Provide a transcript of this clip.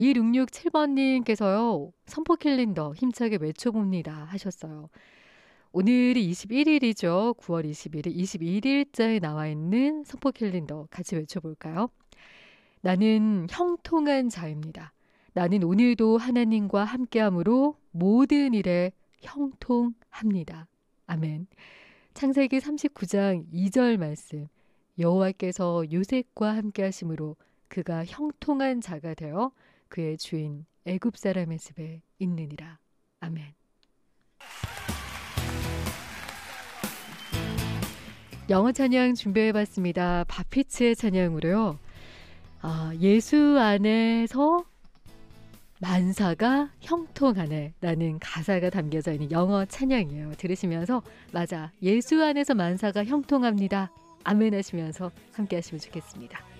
2667번님께서요. 선포 캘린더 힘차게 외쳐봅니다 하셨어요. 오늘이 21일이죠. 9월 21일, 21일자에 나와 있는 선포 캘린더 같이 외쳐볼까요? 나는 형통한 자입니다. 나는 오늘도 하나님과 함께함으로 모든 일에 형통합니다. 아멘. 창세기 39장 2절 말씀. 여호와께서 요셉과 함께 하심으로 그가 형통한 자가 되어 그의 주인 애굽 사람의 집에 있느니라. 아멘. 영어 찬양 준비해봤습니다. 바피츠의 찬양으로요. 예수 안에서 만사가 형통하네 라는 가사가 담겨져 있는 영어 찬양이에요. 들으시면서 맞아, 예수 안에서 만사가 형통합니다. 아멘 하시면서 함께 하시면 좋겠습니다.